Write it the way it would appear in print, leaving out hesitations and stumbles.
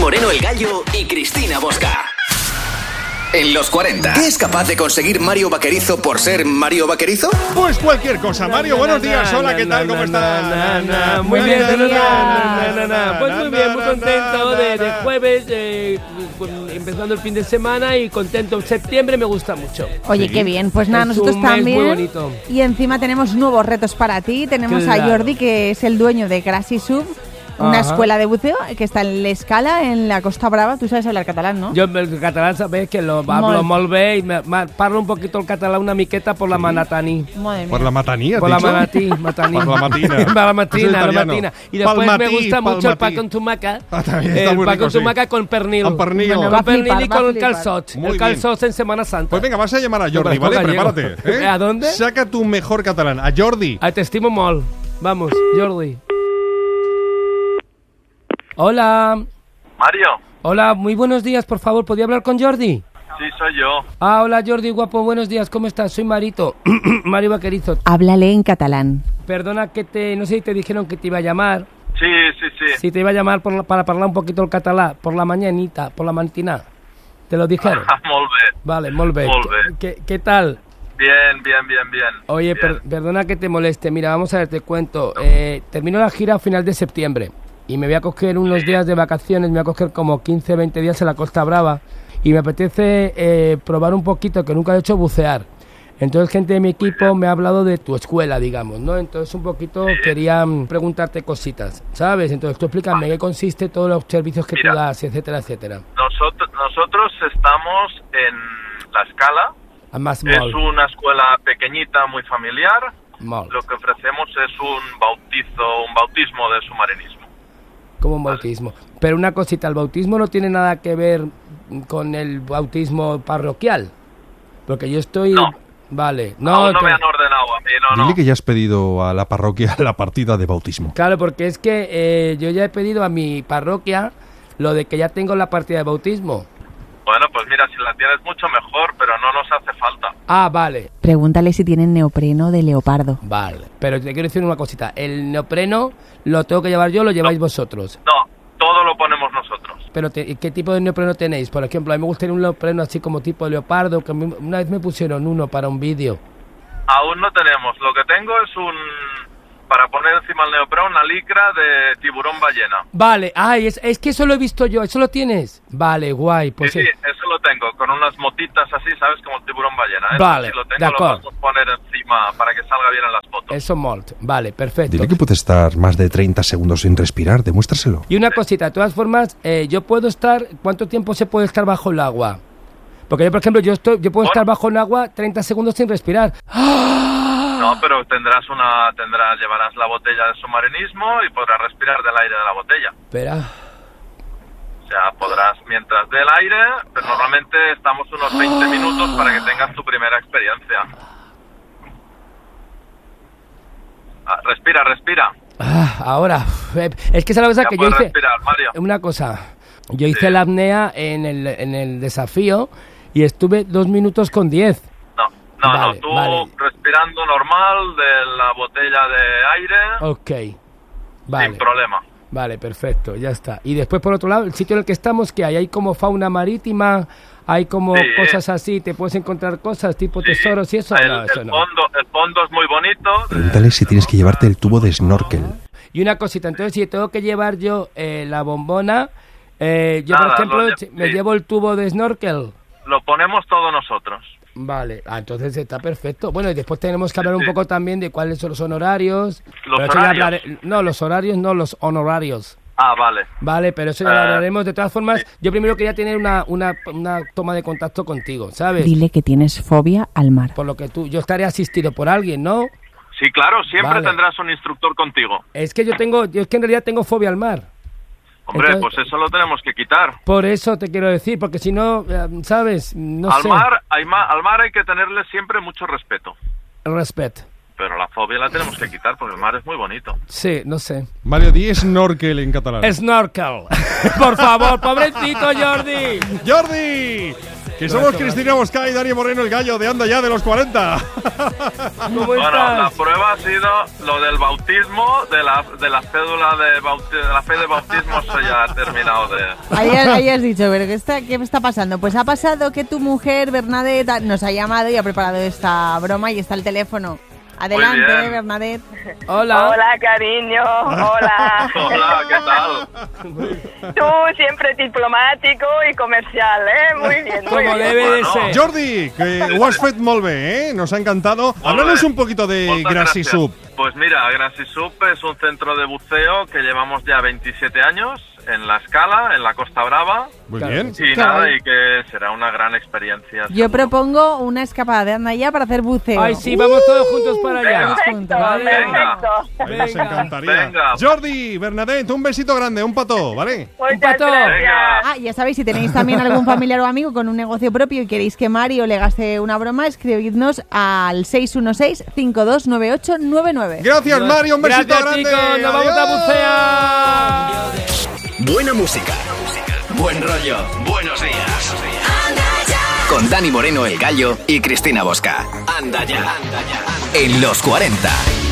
Moreno el Gallo y Cristina Bosca. En los 40. ¿Qué es capaz de conseguir Mario Vaquerizo por ser Mario Vaquerizo? Pues cualquier cosa. Mario, buenos días. Hola, ¿qué tal? ¿Cómo estás? Muy bien. Pues muy bien, muy contento de jueves, empezando el fin de semana y contento. Septiembre me gusta mucho. Oye, qué bien. Pues nada, Es nosotros un mes también. muy bonito. Y encima tenemos nuevos retos para ti. Tenemos Claro. a Jordi, que es el dueño de Grassi Sub, una Ajá. escuela de buceo que está en l'Escala, en la Costa Brava. Tú sabes hablar catalán, ¿no? Jo el català sabés que lo hablo molt bé y parlo un poquito el català una miqueta por la manatani. Madre mía. Por la matanía, Por la dicho? mataní. Por la matina. Por la Es matina, el la italiano. matina. Y después Pal me matí, gusta pal mucho el matí. pa con tumaca. Ah, también está El muy pa rico, con sí. tumaca con pernil. Con pernil. Bueno, va a Con pernil flipar, y va a con flipar. calçots. Muy El bien. calçots en Semana Santa. Pues venga, vas a llamar a No, Jordi, pero ¿vale? gallego. Prepárate. ¿A dónde? Saca tu mejor catalán. A Jordi. Te estimo molt. Vamos, Jordi. Hola. Mario, Hola, muy buenos días, por favor. ¿Podría hablar con Jordi? sí, soy yo. Ah, hola Jordi, guapo, buenos días. ¿Cómo estás? Soy Marito. Mario Vaquerizo. Háblale en catalán. Perdona que no sé si te dijeron que te iba a llamar. Sí. Si te iba a llamar para hablar un poquito el català, por la mañanita, por la mañana. ¿Te lo dijeron? Molt bé. Vale, molt bé. Molt bé. ¿Qué tal? Bien. Oye, Bien. perdona que te moleste. Mira, vamos a ver, te cuento. Termino la gira a final de septiembre y me voy a coger unos días de vacaciones, me voy a coger como 15, 20 días en la Costa Brava y me apetece probar un poquito, que nunca he hecho, bucear. Entonces gente de mi equipo me ha hablado de tu escuela, digamos, ¿no? Entonces un poquito quería preguntarte cositas, ¿sabes? Entonces tú explícame qué consiste todos los servicios que Mira. tú das, etcétera, etcétera. Nosotros estamos en La Escala. Más Es molt, una escuela pequeñita, muy familiar. molt. Lo que ofrecemos es un bautismo de submarinismo. Como un bautismo. Pero una cosita, el bautismo no tiene nada que ver con el bautismo parroquial. Porque yo estoy... No. Vale. Aún no me pero- han ordenado a mí, no. Dile que ya has pedido a la parroquia la partida de bautismo. Claro, porque es que yo ya he pedido a mi parroquia lo de que ya tengo la partida de bautismo. Bueno, pues mira, si la tienes mucho mejor, pero no nos hace falta. Ah, vale. Pregúntale si tienen neopreno de leopardo. Vale. Pero te quiero decir una cosita. El neopreno lo tengo que llevar yo o lo lleváis vosotros. No, todo lo ponemos nosotros. Pero ¿qué tipo de neopreno tenéis? Por ejemplo, a mí me gustaría un neopreno así como tipo leopardo, que una vez me pusieron uno para un vídeo. Aún no tenemos. Lo que tengo es para poner encima el neopreno, una licra de tiburón ballena. Vale, ay, es que eso lo he visto yo, ¿eso lo tienes? Vale, guay, pues Sí, eso lo tengo, con unas motitas así, ¿sabes? Como el tiburón ballena. Vale, Si lo de tengo, lo acuerdo. vamos a poner encima para que salga bien en las fotos. eso molt. Vale, perfecto. Dile que puede estar más de 30 segundos sin respirar. Demuéstraselo. Y una cosita, de todas formas, yo puedo estar, ¿cuánto tiempo se puede estar bajo el agua? Porque yo, por ejemplo, yo puedo estar bajo el agua 30 segundos sin respirar. No, pero llevarás la botella de submarinismo y podrás respirar del aire de la botella. Espera. O sea, podrás, mientras del aire, pero normalmente estamos unos 20 minutos para que tengas tu primera experiencia. Respira. Ahora, es que esa es la cosa Ya que yo puedes hice. respirar, Mario. Una cosa, yo hice la apnea en el desafío y estuve 2 minutos con 10. No, Vale, tú vale. respirando normal de la botella de aire, Ok, vale. sin problema. Vale, perfecto, ya está. Y después, por otro lado, el sitio en el que estamos, que hay como fauna marítima, hay como Sí. cosas así, te puedes encontrar cosas tipo Sí. tesoros y eso. No, eso no. El fondo es muy bonito. Pregúntale si tienes que llevarte el tubo de snorkel. Y una cosita, entonces si tengo que llevar yo la bombona, yo por Nada, ejemplo me sí. llevo el tubo de snorkel. Lo ponemos todos nosotros. Vale, entonces está perfecto. Bueno, y después tenemos que hablar un Sí. poco también de cuáles son los honorarios. ¿Los Pero eso ya horarios? no, los horarios no, los honorarios. Ah, vale. Vale, pero eso ya lo hablaremos. De todas formas, yo primero quería tener una toma de contacto contigo, ¿sabes? Dile que tienes fobia al mar. Por lo que yo estaré asistido por alguien, ¿no? Sí, claro, siempre Vale. tendrás un instructor contigo. Es que yo es que en realidad tengo fobia al mar. Hombre, Entonces- pues eso lo tenemos que quitar. Por eso te quiero decir, porque si no, ¿sabes? No al sé. mar hay que tenerle siempre mucho respeto. Respeto. Pero la fobia la tenemos que quitar porque el mar es muy bonito. Sí, no sé. Mario, di snorkel en catalán. Snorkel. Por favor, pobrecito Jordi. ¡Jordi! Que somos Cristina Bosca y Dani Moreno, el gallo de Anda Ya de los 40. ¿Cómo Bueno, estás? la prueba ha sido lo del bautismo, de la cédula de la fe de bautismo, eso ya ha terminado de... Ahí has dicho, pero ¿qué me está pasando? Pues ha pasado que tu mujer, Bernadette, nos ha llamado y ha preparado esta broma y está el teléfono. Adelante, bien. Bernadette. Hola. Hola, cariño. Hola. Hola, ¿qué tal? Tú siempre diplomático y comercial, ¿eh? Muy bien, muy Como bien. debe de Bueno. ser. Jordi, que ho has fet molt bé, ¿eh? Nos ha encantado. Háblanos un poquito de Muchas Grassy gracias. Soup. Pues mira, Grassy Soup es un centro de buceo que llevamos ya 27 años en La Escala, en la Costa Brava. Muy Claro bien. que sí. Y Qué nada, guay. y que será una gran experiencia. Yo seguro. propongo una escapada de Anda Ya para hacer buceo. Ay, sí, vamos todos juntos para allá. Venga. Perfecto, Vale. perfecto. Nos encantaría. Venga. Jordi, Bernadette, un besito grande, un pató, ¿vale? Muchas pato. gracias. Venga. Ah, ya sabéis, si tenéis también algún familiar o amigo con un negocio propio y queréis que Mario le gaste una broma, escribidnos al 616-529899. Gracias, Mario, un besito Gracias, grande. chicos. Nos vamos a Adiós. bucear. Buena música. Buen rollo. Buenos días. Con Dani Moreno, el gallo, y Cristina Bosca. Anda ya. En los 40.